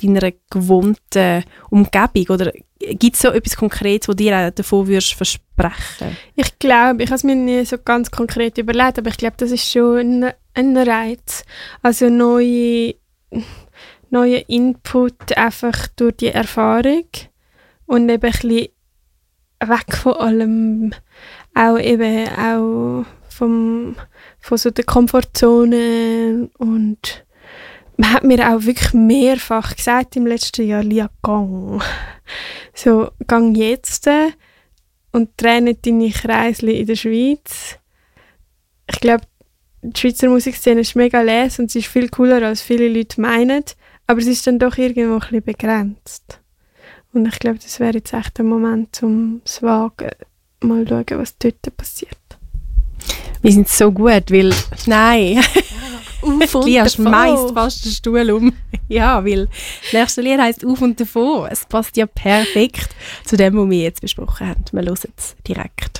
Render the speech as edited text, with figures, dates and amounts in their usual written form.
deiner gewohnten Umgebung? Oder gibt es so etwas Konkretes, was dir auch davon würdest versprechen? Ich glaube, ich habe es mir nie so ganz konkret überlegt, aber ich glaube, das ist schon ein Reiz. Also neue Input einfach durch die Erfahrung und eben ein bisschen weg von allem, auch von so der Komfortzone. Und man hat mir auch wirklich mehrfach gesagt im letzten Jahr, Lia, gang. So, gang jetzt und trenne deine Kreisli in der Schweiz. Ich glaube, die Schweizer Musikszene ist mega les und sie ist viel cooler, als viele Leute meinen, aber sie ist dann doch irgendwo ein bisschen begrenzt. Und ich glaube, das wäre jetzt echt ein Moment, um es wagen, mal schauen, was dort passiert. Wir sind so gut, weil... Nein. Auf und Lia davon. schmeißt fast den Stuhl um. Ja, weil das nächste Lied heisst «Auf und davon». Es passt ja perfekt zu dem, was wir jetzt besprochen haben. Wir hören es direkt.